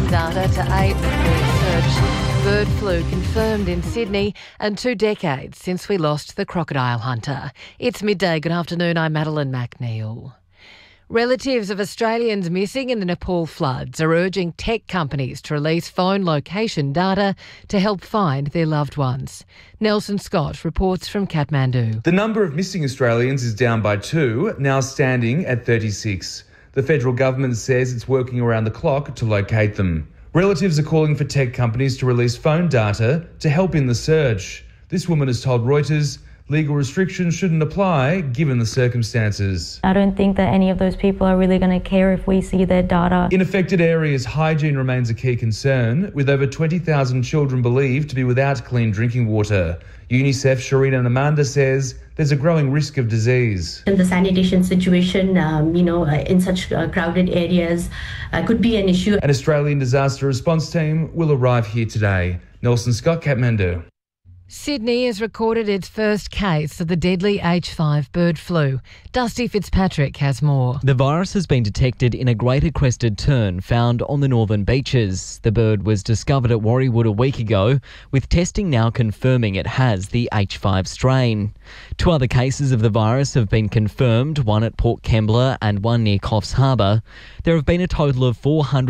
data to aid the search. Bird flu confirmed in Sydney, and 2 decades since we lost the crocodile hunter. It's midday. Good afternoon. I'm Madeline McNeil. Relatives of Australians missing in the Nepal floods are urging tech companies to release phone location data to help find their loved ones. Nelson Scott reports from Kathmandu. The number of missing Australians is down by 2, now standing at 36. The federal government says it's working around the clock to locate them. Relatives are calling for tech companies to release phone data to help in the search. This woman has told Reuters legal restrictions shouldn't apply given the circumstances. I don't think that any of those people are really going to care if we see their data. In affected areas, hygiene remains a key concern, with over 20,000 children believed to be without clean drinking water. UNICEF Sharina Namanda says there's a growing risk of disease. The sanitation situation, in such crowded areas could be an issue. An Australian disaster response team will arrive here today. Nelson Scott, Kathmandu. Sydney has recorded its first case of the deadly H5 bird flu. Dusty Fitzpatrick has more. The virus has been detected in a greater crested tern found on the northern beaches. The bird was discovered at Warriewood a week ago, with testing now confirming it has the H5 strain. 2 other cases of the virus have been confirmed, one at Port Kembla and one near Coffs Harbour. There have been a total of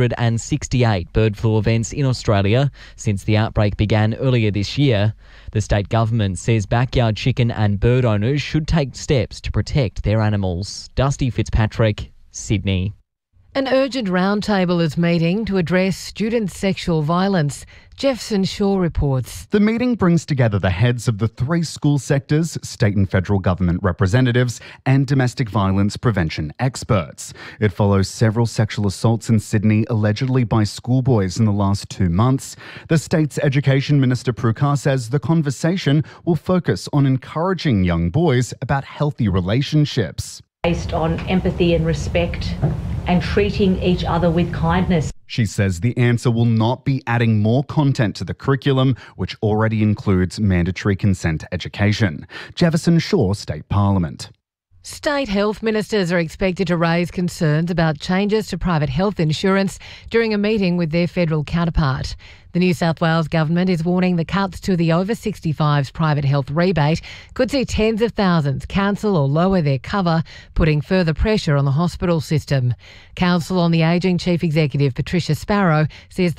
468 bird flu events in Australia since the outbreak began earlier this year. The state government says backyard chicken and bird owners should take steps to protect their animals. Dusty Fitzpatrick, Sydney. An urgent roundtable is meeting to address student sexual violence. Jefferson Shaw reports. The meeting brings together the heads of the 3 school sectors, state and federal government representatives, and domestic violence prevention experts. It follows several sexual assaults in Sydney allegedly by schoolboys in the last 2 months. The state's Education Minister Prukar says the conversation will focus on encouraging young boys about healthy relationships. Based on empathy and respect and treating each other with kindness. She says the answer will not be adding more content to the curriculum, which already includes mandatory consent education. Jefferson Shaw, State Parliament. State health ministers are expected to raise concerns about changes to private health insurance during a meeting with their federal counterpart. The New South Wales government is warning the cuts to the over 65s private health rebate could see tens of thousands cancel or lower their cover, putting further pressure on the hospital system. Council on the Ageing Chief Executive Patricia Sparrow says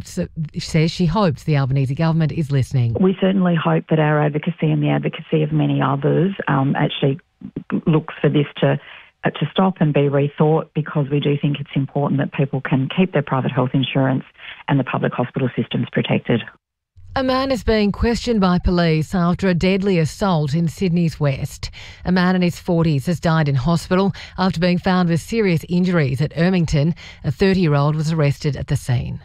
she hopes the Albanese government is listening. We certainly hope that our advocacy and the advocacy of many others actually looks for this to stop and be rethought, because we do think it's important that people can keep their private health insurance and the public hospital systems protected. A man is being questioned by police after a deadly assault in Sydney's west. A man in his 40s has died in hospital after being found with serious injuries at Ermington. A 30-year-old was arrested at the scene.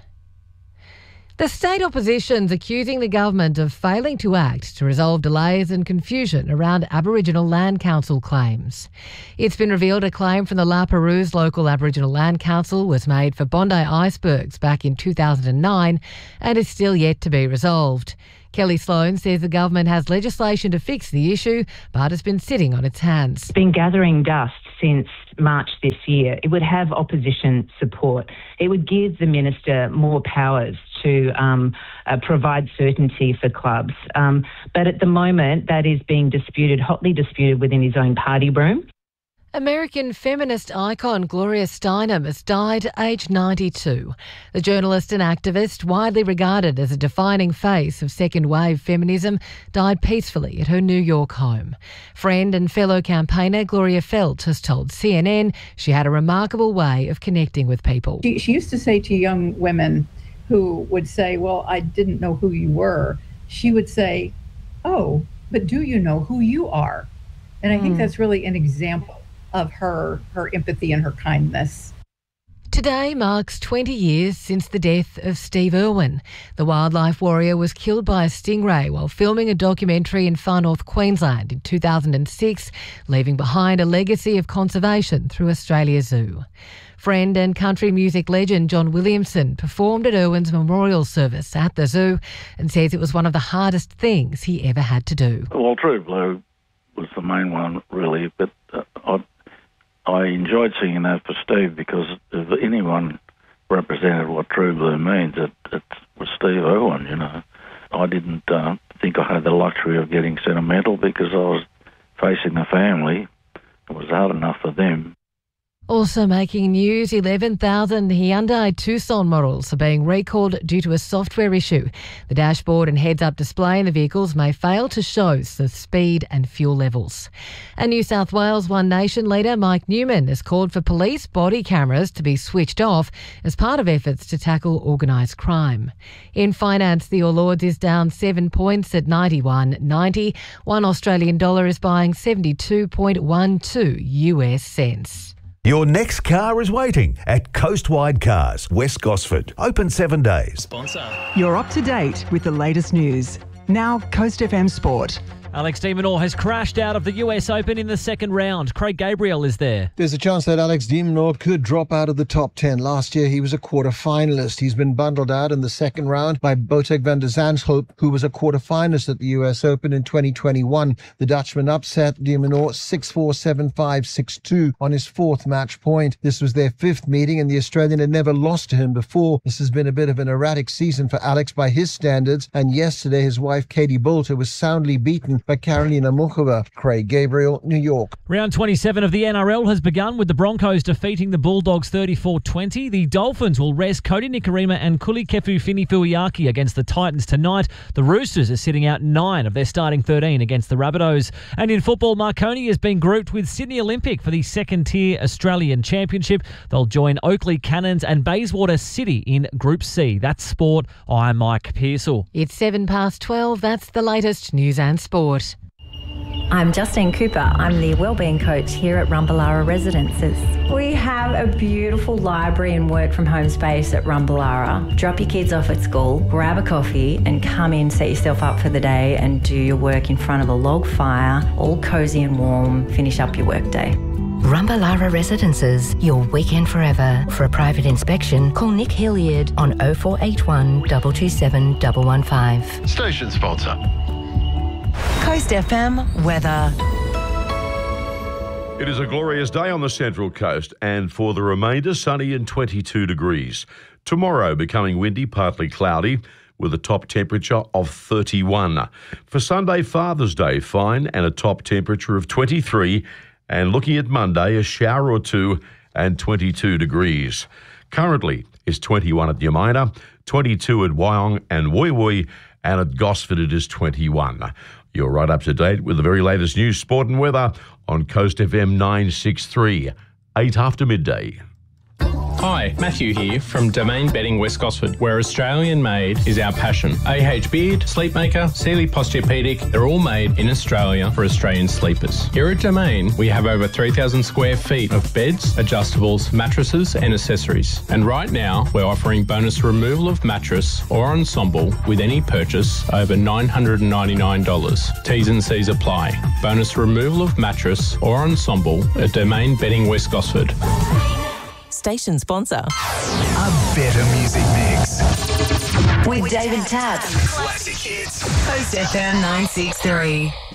The state opposition's accusing the government of failing to act to resolve delays and confusion around Aboriginal Land Council claims. It's been revealed a claim from the La Perouse local Aboriginal Land Council was made for Bondi icebergs back in 2009 and is still yet to be resolved. Kelly Sloan says the government has legislation to fix the issue, but has been sitting on its hands. It's been gathering dust since March this year. It would have opposition support. It would give the minister more powers to provide certainty for clubs. But at the moment, that is being disputed, hotly disputed within his own party room. American feminist icon Gloria Steinem has died at age 92. The journalist and activist, widely regarded as a defining face of second-wave feminism, died peacefully at her New York home. Friend and fellow campaigner Gloria Feldt has told CNN she had a remarkable way of connecting with people. She used to say to young women who would say, well, I didn't know who you were, she would say, oh, but do you know who you are? And I think that's really an example of her empathy and her kindness. Today marks 20 years since the death of Steve Irwin. The wildlife warrior was killed by a stingray while filming a documentary in Far North Queensland in 2006, leaving behind a legacy of conservation through Australia Zoo. Friend and country music legend John Williamson performed at Irwin's memorial service at the zoo and says it was one of the hardest things he ever had to do. Well, True Blue was the main one, really, but I enjoyed singing that for Steve because if anyone represented what true blue means. It was Steve Irwin, you know. I didn't think I had the luxury of getting sentimental because I was facing a family. It was hard enough for them. Also making news, 11,000 Hyundai Tucson models are being recalled due to a software issue. The dashboard and heads-up display in the vehicles may fail to show the speed and fuel levels. And New South Wales One Nation leader Mike Newman has called for police body cameras to be switched off as part of efforts to tackle organised crime. In finance, the All Ords is down 7 points at 91.90. One Australian dollar is buying 72.12 US cents. Your next car is waiting at Coastwide Cars, West Gosford. Open 7 days. You're up to date with the latest news. Now, Coast FM Sport. Alex de Minaur has crashed out of the US Open in the second round. Craig Gabriel is there. There's a chance that Alex de Minaur could drop out of the top 10. Last year, he was a quarter-finalist. He's been bundled out in the second round by Botek van der Zandschulp, who was a quarter-finalist at the US Open in 2021. The Dutchman upset de Minaur 6-4, 7-5, 6-2 on his fourth match point. This was their fifth meeting, and the Australian had never lost to him before. This has been a bit of an erratic season for Alex by his standards, and yesterday his wife Katie Boulter was soundly beaten by Karolina Muchova. Craig Gabriel, New York. Round 27 of the NRL has begun with the Broncos defeating the Bulldogs 34-20. The Dolphins will rest Cody Nikorima and Kuli Kefu-Finifuiaki against the Titans tonight. The Roosters are sitting out 9 of their starting 13 against the Rabbitohs. And in football, Marconi has been grouped with Sydney Olympic for the second-tier Australian Championship. They'll join Oakley Cannons and Bayswater City in Group C. That's sport. I'm Mike Pearsall. It's 12:07. That's the latest news and sport. I'm Justine Cooper. I'm the Wellbeing Coach here at Rumballara Residences. We have a beautiful library and work from home space at Rumballara. Drop your kids off at school, grab a coffee and come in, set yourself up for the day and do your work in front of a log fire, all cosy and warm, finish up your workday. Rumballara Residences, your weekend forever. For a private inspection, call Nick Hilliard on 0481 227 115. Station sponsor. Coast FM weather. It is a glorious day on the Central Coast, and for the remainder, sunny and 22 degrees. Tomorrow becoming windy, partly cloudy, with a top temperature of 31. For Sunday, Father's Day, fine and a top temperature of 23. And looking at Monday, a shower or two and 22 degrees. Currently, it's 21 at Yamina, 22 at Wyong and Woy Woy, and at Gosford it is 21. You're right up to date with the very latest news, sport and weather on Coast FM 963, 8 after midday. Hi, Matthew here from Domain Bedding West Gosford, where Australian made is our passion. AH Beard, Sleepmaker, Sealy Posturepedic, they're all made in Australia for Australian sleepers. Here at Domain, we have over 3,000 square feet of beds, adjustables, mattresses and accessories. And right now, we're offering bonus removal of mattress or ensemble with any purchase over $999. T's and C's apply. Bonus removal of mattress or ensemble at Domain Bedding West Gosford. Station sponsor. A better music mix. With David Tapp. Classic hits. Coast FM 963.